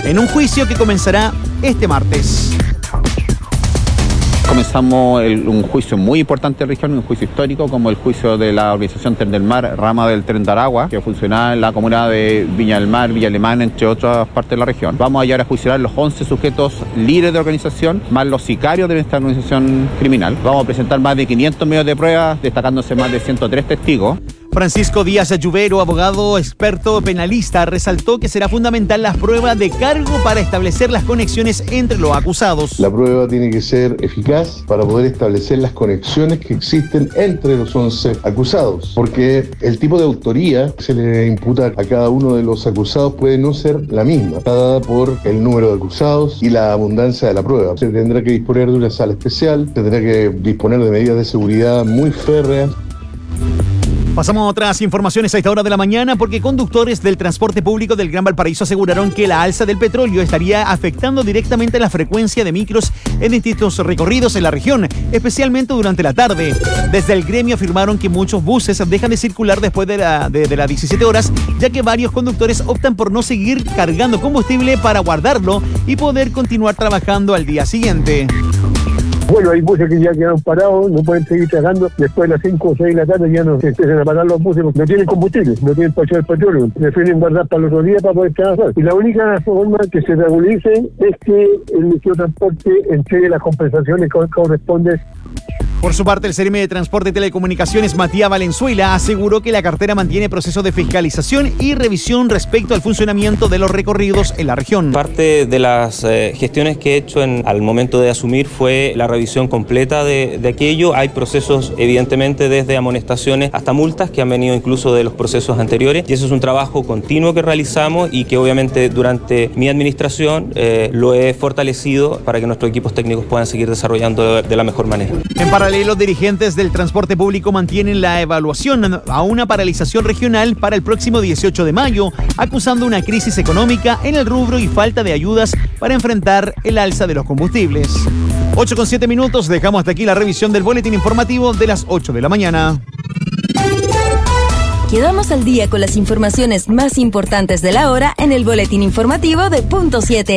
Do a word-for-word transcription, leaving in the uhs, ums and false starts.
en un juicio que comenzará este martes. Comenzamos el, un juicio muy importante en la región, un juicio histórico, como el juicio de la organización Tren del Mar, rama del Tren de Aragua, que funcionaba en la comuna de Viña del Mar, Villa Alemana, entre otras partes de la región. Vamos a llegar a juiciar a los once sujetos líderes de organización, más los sicarios de esta organización criminal. Vamos a presentar más de quinientos medios de pruebas, destacándose más de ciento tres testigos. Francisco Díaz Ayubero, abogado experto penalista, resaltó que será fundamental la prueba de cargo para establecer las conexiones entre los acusados. La prueba tiene que ser eficaz para poder establecer las conexiones que existen entre los once acusados, porque el tipo de autoría que se le imputa a cada uno de los acusados puede no ser la misma, dada por el número de acusados y la abundancia de la prueba. Se tendrá que disponer de una sala especial, se tendrá que disponer de medidas de seguridad muy férreas. Pasamos a otras informaciones a esta hora de la mañana porque conductores del transporte público del Gran Valparaíso aseguraron que la alza del petróleo estaría afectando directamente la frecuencia de micros en distintos recorridos en la región, especialmente durante la tarde. Desde el gremio afirmaron que muchos buses dejan de circular después de, la, de, de las diecisiete horas, ya que varios conductores optan por no seguir cargando combustible para guardarlo y poder continuar trabajando al día siguiente. Bueno, hay buses que ya quedaron parados, no pueden seguir trabajando. Después de las cinco o seis de la tarde ya no se empiezan a parar los buses porque no tienen combustible, no tienen para echar el petróleo. Prefieren guardar para los otros días para poder trabajar. Y la única forma que se regulice es que el Ministerio de Transporte entregue las compensaciones que corresponden. Por su parte, el Seremi de Transporte y Telecomunicaciones, Matías Valenzuela, aseguró que la cartera mantiene procesos de fiscalización y revisión respecto al funcionamiento de los recorridos en la región. Parte de las eh, gestiones que he hecho en, al momento de asumir fue la revisión completa de, de aquello. Hay procesos, evidentemente, desde amonestaciones hasta multas que han venido incluso de los procesos anteriores, y eso es un trabajo continuo que realizamos y que obviamente durante mi administración eh, lo he fortalecido para que nuestros equipos técnicos puedan seguir desarrollando de, de la mejor manera. En paralelo, los dirigentes del transporte público mantienen la evaluación a una paralización regional para el próximo dieciocho de mayo, acusando una crisis económica en el rubro y falta de ayudas para enfrentar el alza de los combustibles. ocho con siete minutos, dejamos hasta aquí la revisión del boletín informativo de las ocho de la mañana. Quedamos al día con las informaciones más importantes de la hora en el boletín informativo de Punto siete.